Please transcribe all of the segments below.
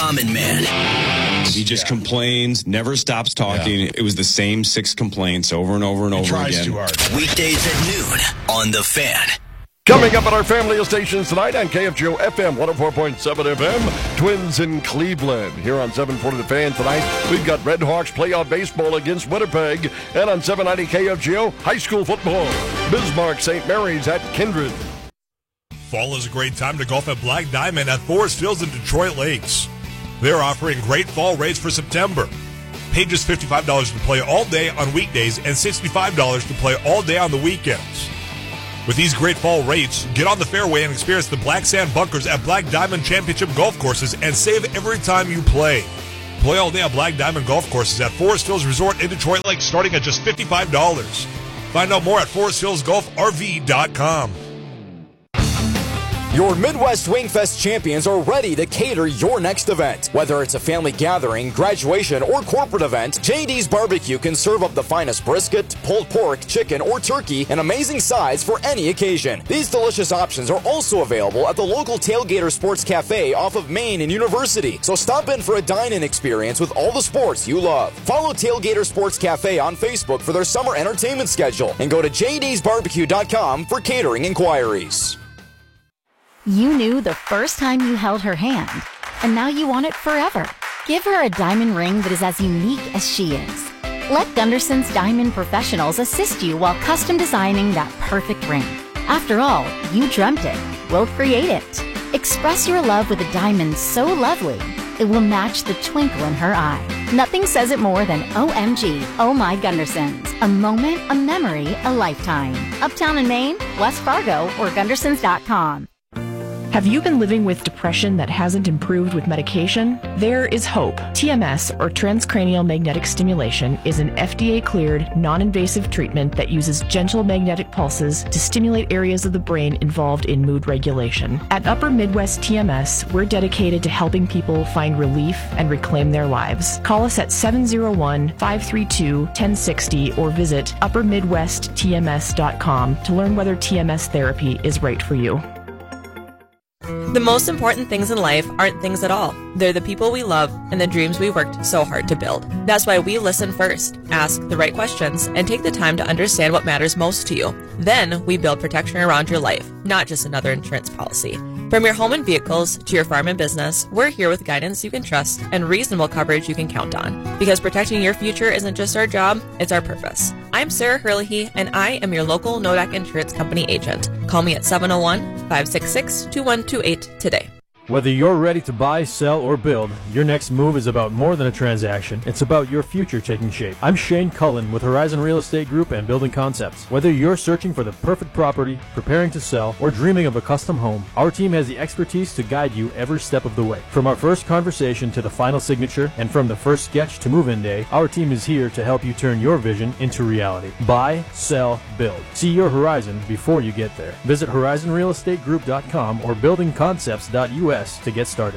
Common Man. He just complains, never stops talking. Yeah. It was the same 6 complaints over and over and over again. Tries too hard. Weekdays at noon on The Fan. Coming up at our family of stations tonight on KFGO FM 104.7 FM, Twins in Cleveland. Here on 740 The Fan tonight, we've got Red Hawks playoff baseball against Winnipeg. And on 790 KFGO, high school football. Bismarck St. Mary's at Kindred. Fall is a great time to golf at Black Diamond at Forest Hills and Detroit Lakes. They're offering great fall rates for September. Pay just $55 to play all day on weekdays and $65 to play all day on the weekends. With these great fall rates, get on the fairway and experience the black sand bunkers at Black Diamond Championship golf courses and save every time you play. Play all day on Black Diamond golf courses at Forest Hills Resort in Detroit Lakes starting at just $55. Find out more at foresthillsgolfrv.com. Your Midwest Wingfest champions are ready to cater your next event. Whether it's a family gathering, graduation, or corporate event, J.D.'s Barbecue can serve up the finest brisket, pulled pork, chicken, or turkey in amazing size for any occasion. These delicious options are also available at the local Tailgater Sports Cafe off of Main and University. So stop in for a dine-in experience with all the sports you love. Follow Tailgater Sports Cafe on Facebook for their summer entertainment schedule and go to jdsbarbecue.com for catering inquiries. You knew the first time you held her hand, and now you want it forever. Give her a diamond ring that is as unique as she is. Let Gunderson's Diamond Professionals assist you while custom designing that perfect ring. After all, you dreamt it. We'll create it. Express your love with a diamond so lovely, it will match the twinkle in her eye. Nothing says it more than OMG, Oh My Gundersons. A moment, a memory, a lifetime. Uptown in Maine, West Fargo, or Gundersons.com. Have you been living with depression that hasn't improved with medication? There is hope. TMS, or transcranial magnetic stimulation, is an FDA-cleared, non-invasive treatment that uses gentle magnetic pulses to stimulate areas of the brain involved in mood regulation. At Upper Midwest TMS, we're dedicated to helping people find relief and reclaim their lives. Call us at 701-532-1060 or visit uppermidwesttms.com to learn whether TMS therapy is right for you. The most important things in life aren't things at all. They're the people we love and the dreams we worked so hard to build. That's why we listen first, ask the right questions, and take the time to understand what matters most to you. Then we build protection around your life, not just another insurance policy. From your home and vehicles to your farm and business, we're here with guidance you can trust and reasonable coverage you can count on. Because protecting your future isn't just our job, it's our purpose. I'm Sarah Herlihy, and I am your local Nodak Insurance Company agent. Call me at 701-566-2128 today. Whether you're ready to buy, sell, or build, your next move is about more than a transaction. It's about your future taking shape. I'm Shane Cullen with Horizon Real Estate Group and Building Concepts. Whether you're searching for the perfect property, preparing to sell, or dreaming of a custom home, our team has the expertise to guide you every step of the way. From our first conversation to the final signature, and from the first sketch to move-in day, our team is here to help you turn your vision into reality. Buy, sell, build. See your horizon before you get there. Visit horizonrealestategroup.com or buildingconcepts.us to get started.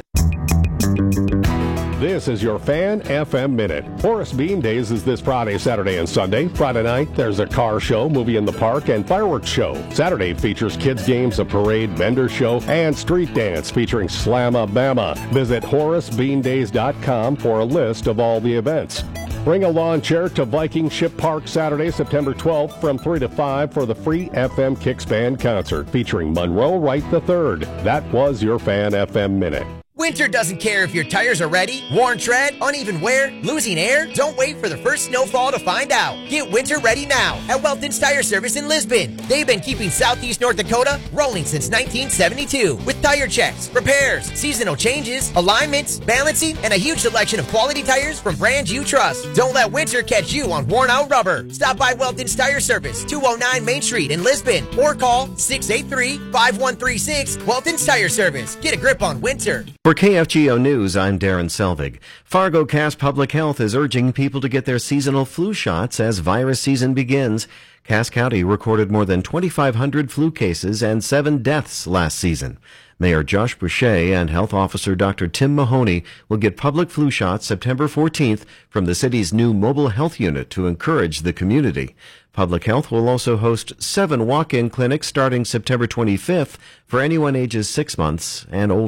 This is your Fan FM Minute. Horace Bean Days is this Friday, Saturday, and Sunday. Friday night, there's a car show, movie in the park, and fireworks show. Saturday features kids games, a parade, vendor show, and street dance featuring Slamma-Bama. Visit HoraceBeanDays.com for a list of all the events. Bring a lawn chair to Viking Ship Park Saturday, September 12th from 3 to 5 for the free FM Kicks Band concert featuring Monroe Wright III. That was your Fan FM Minute. Winter doesn't care if your tires are ready, worn tread, uneven wear, losing air. Don't wait for the first snowfall to find out. Get winter ready now at Welton's Tire Service in Lisbon. They've been keeping Southeast North Dakota rolling since 1972 with tire checks, repairs, seasonal changes, alignments, balancing, and a huge selection of quality tires from brands you trust. Don't let winter catch you on worn-out rubber. Stop by Welton's Tire Service, 209 Main Street in Lisbon, or call 683-5136. Welton's Tire Service. Get a grip on winter. For KFGO News, I'm Darren Selvig. Fargo Cass Public Health is urging people to get their seasonal flu shots as virus season begins. Cass County recorded more than 2,500 flu cases and 7 deaths last season. Mayor Josh Boucher and Health Officer Dr. Tim Mahoney will get public flu shots September 14th from the city's new mobile health unit to encourage the community. Public Health will also host 7 walk-in clinics starting September 25th for anyone ages 6 months and older.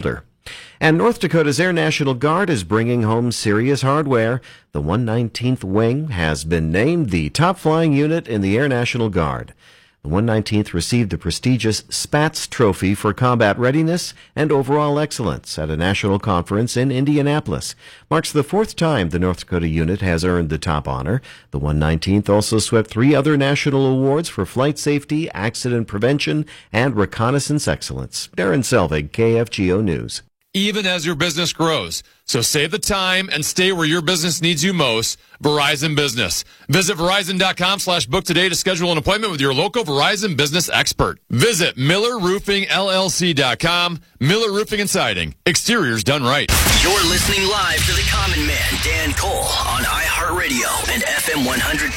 And North Dakota's Air National Guard is bringing home serious hardware. The 119th Wing has been named the top flying unit in the Air National Guard. The 119th received the prestigious Spats Trophy for combat readiness and overall excellence at a national conference in Indianapolis. Marks the fourth time the North Dakota unit has earned the top honor. The 119th also swept 3 other national awards for flight safety, accident prevention, and reconnaissance excellence. Darren Selvig, KFGO News. Even as your business grows. So save the time and stay where your business needs you most. Verizon Business. Visit Verizon.com/book today to schedule an appointment with your local Verizon business expert. Visit MillerRoofingLLC.com. Miller Roofing and Siding. Exteriors done right. You're listening live to the Common Man, Dan Cole, on iHeartRadio and FM 100.